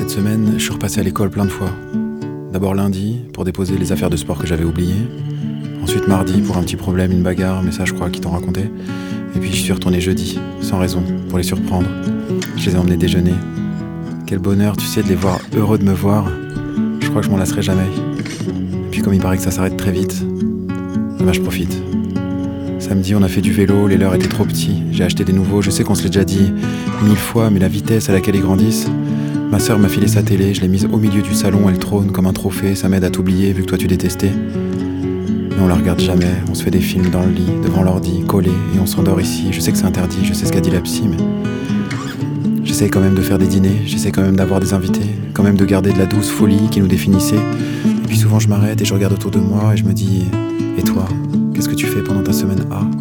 Cette semaine, je suis repassé à l'école plein de fois. D'abord lundi, pour déposer les affaires de sport que j'avais oubliées. Ensuite mardi, pour un petit problème, une bagarre, mais ça je crois qu'ils t'ont raconté. Et puis je suis retourné jeudi, sans raison, pour les surprendre. Je les ai emmenés déjeuner. Quel bonheur, tu sais, de les voir heureux de me voir. Je crois que je m'en lasserai jamais. Et puis comme il paraît que ça s'arrête très vite, je profite. Samedi, on a fait du vélo, les leurs étaient trop petits. J'ai acheté des nouveaux, je sais qu'on se l'est déjà dit 1000 fois, mais la vitesse à laquelle ils grandissent. Ma sœur m'a filé sa télé, je l'ai mise au milieu du salon, elle trône comme un trophée, ça m'aide à t'oublier vu que toi tu détestais. Mais on la regarde jamais, on se fait des films dans le lit, devant l'ordi, collé, et on s'endort ici. Je sais que c'est interdit, je sais ce qu'a dit la psy, mais j'essaie quand même de faire des dîners, j'essaie quand même d'avoir des invités, quand même de garder de la douce folie qui nous définissait. Et puis souvent je m'arrête et je regarde autour de moi et je me dis, et toi, qu'est-ce que tu fais pendant ta semaine A ?